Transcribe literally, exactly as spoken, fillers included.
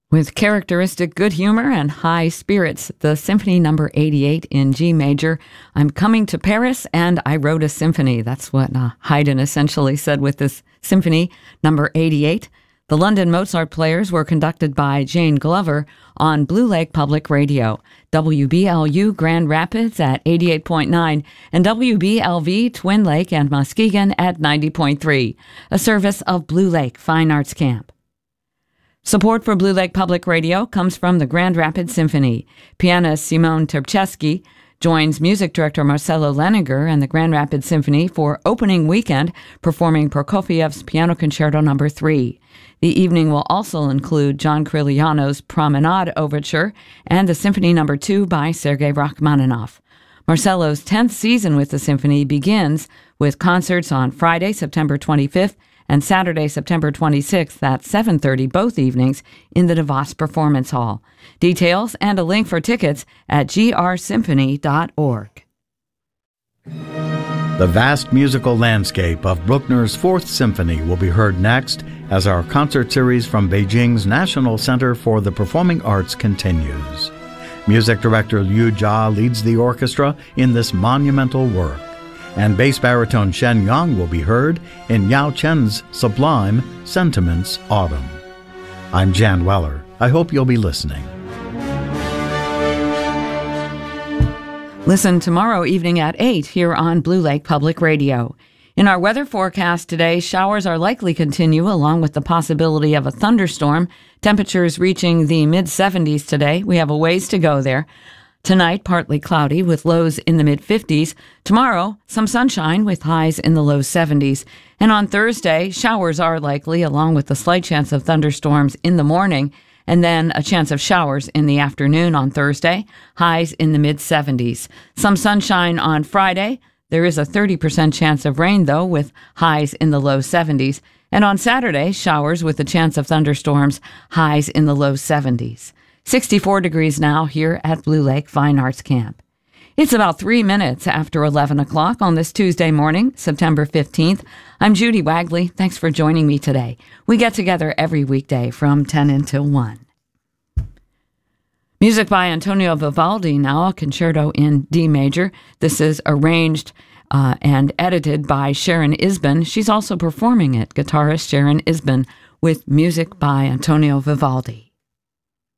With characteristic good humor and high spirits, the Symphony number eighty-eight in G major, I'm coming to Paris and I wrote a symphony. That's what uh, Haydn essentially said with this Symphony number eighty-eight. The London Mozart Players were conducted by Jane Glover on Blue Lake Public Radio, W B L U Grand Rapids at eighty-eight point nine, and W B L V Twin Lake and Muskegon at ninety point three, a service of Blue Lake Fine Arts Camp. Support for Blue Lake Public Radio comes from the Grand Rapids Symphony. Pianist Simone Terpchesky joins music director Marcelo Leninger and the Grand Rapids Symphony for opening weekend, performing Prokofiev's Piano Concerto number three. The evening will also include John Corigliano's Promenade Overture and the Symphony number two by Sergei Rachmaninoff. Marcelo's tenth season with the symphony begins with concerts on Friday, September twenty-fifth, and Saturday, September twenty-sixth at seven thirty both evenings in the DeVos Performance Hall. Details and a link for tickets at g r symphony dot org. The vast musical landscape of Bruckner's Fourth Symphony will be heard next as our concert series from Beijing's National Center for the Performing Arts continues. Music director Liu Jia leads the orchestra in this monumental work, and bass baritone Shen Yang will be heard in Yao Chen's sublime Sentiments Autumn. I'm Jan Weller. I hope you'll be listening. Listen tomorrow evening at eight here on Blue Lake Public Radio. In our weather forecast today, showers are likely to continue along with the possibility of a thunderstorm. Temperatures reaching the mid seventies today. We have a ways to go there. Tonight, partly cloudy with lows in the mid fifties. Tomorrow, some sunshine with highs in the low seventies. And on Thursday, showers are likely along with a slight chance of thunderstorms in the morning, and then a chance of showers in the afternoon on Thursday, highs in the mid seventies. Some sunshine on Friday. There is a thirty percent chance of rain, though, with highs in the low seventies. And on Saturday, showers with a chance of thunderstorms, highs in the low seventies. sixty-four degrees now here at Blue Lake Fine Arts Camp. It's about three minutes after eleven o'clock on this Tuesday morning, September fifteenth. I'm Judy Wagley. Thanks for joining me today. We get together every weekday from ten until one. Music by Antonio Vivaldi now, a concerto in D major. This is arranged uh, and edited by Sharon Isbin. She's also performing it, guitarist Sharon Isbin, with music by Antonio Vivaldi.